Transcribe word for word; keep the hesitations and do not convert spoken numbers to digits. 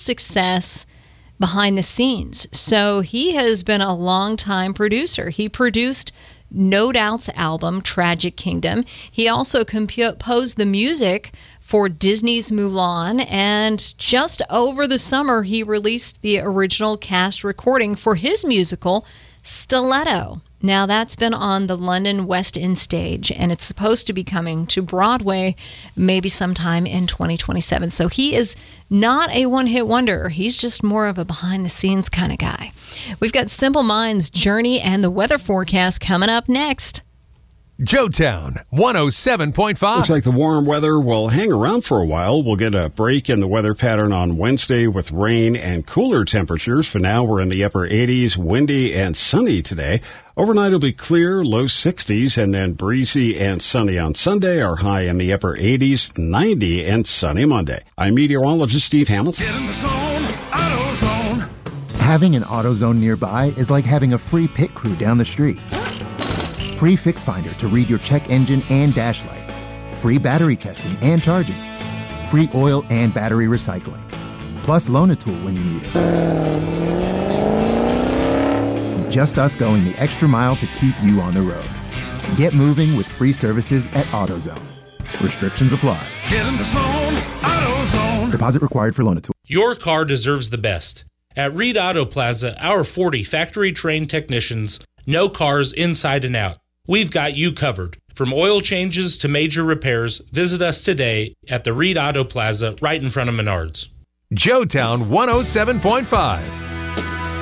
success behind the scenes. So he has been a long-time producer. He produced No Doubt's album, Tragic Kingdom. He also composed the music for Disney's Mulan, and just over the summer, he released the original cast recording for his musical, Stiletto. Now, that's been on the London West End stage, and it's supposed to be coming to Broadway maybe sometime in twenty twenty-seven. So he is not a one-hit wonder. He's just more of a behind-the-scenes kind of guy. We've got Simple Minds, Journey, and the weather forecast coming up next. Joetown, one oh seven point five. Looks like the warm weather will hang around for a while. We'll get a break in the weather pattern on Wednesday with rain and cooler temperatures. For now, we're in the upper eighties, windy and sunny today. Overnight will be clear, low sixties, and then breezy and sunny on Sunday. Our high in the upper eighties, ninety, and sunny Monday. I'm meteorologist Steve Hamilton. Get in the zone, AutoZone. Having an AutoZone nearby is like having a free pit crew down the street. Free Fix Finder to read your check engine and dash lights. Free battery testing and charging. Free oil and battery recycling. Plus Loan-A-Tool when you need it. Just us going the extra mile to keep you on the road. Get moving with free services at AutoZone. Restrictions apply. Get in the zone, AutoZone. Deposit required for Loan-A-Tool. Your car deserves the best. At Reed Auto Plaza, our forty factory-trained technicians know cars inside and out. We've got you covered. From oil changes to major repairs, visit us today at the Reed Auto Plaza right in front of Menards. Joetown, one oh seven point five.